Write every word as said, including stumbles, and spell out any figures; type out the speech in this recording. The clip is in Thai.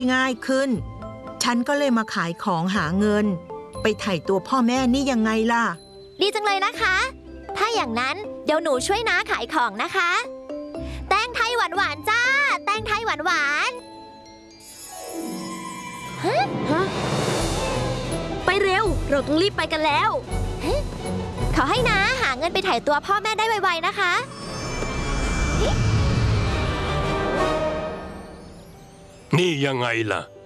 ง่ายขึ้นฉันก็เลยมาขายของหาเงินไปไถ่ตัวพ่อแม่นี่ยังไงล่ะดีจังเลยนะคะถ้าอย่างนั้นเดี๋ยวหนูช่วยน้าขายของนะคะแตงไทยหวานหวานจ้าแตงไทยหวานหวานฮะฮะไปเร็วเราต้องรีบไปกันแล้วขอให้น้าหาเงินไปไถ่ตัวพ่อแม่ได้ไวๆนะคะนี่ยังไงล่ะ